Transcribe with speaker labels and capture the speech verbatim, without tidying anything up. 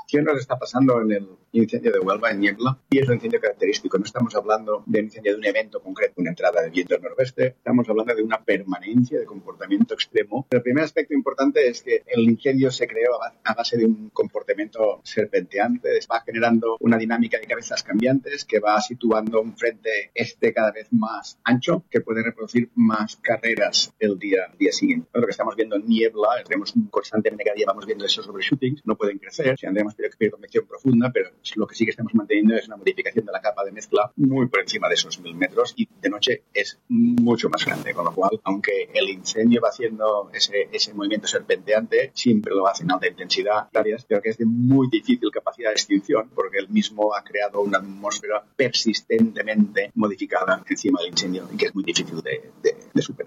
Speaker 1: ¿Qué nos está pasando en el incendio de Huelva, en Niebla? Y es un incendio característico. No estamos hablando de un incendio de un evento concreto, una entrada de viento del noroeste. Estamos hablando de una permanencia de comportamiento extremo. El primer aspecto importante es que el incendio se creó a base de un comportamiento serpenteante. Va generando una dinámica de cabezas cambiantes que va situando un frente este cada vez más ancho que puede reproducir más carreras el día, el día siguiente. Lo que estamos viendo en Niebla, tenemos constantemente cada día vamos viendo esos overshootings, no pueden crecer, si andamos por convección profunda, pero lo que sí que estamos manteniendo es una modificación de la capa de mezcla muy por encima de esos mil metros y de noche es mucho más grande, con lo cual, aunque el incendio va haciendo ese, ese movimiento serpenteante, siempre lo hace en alta intensidad, áreas, pero que es de muy difícil capacidad de extinción porque él mismo ha creado una atmósfera persistentemente modificada encima del incendio y que es muy difícil de, de, de superar.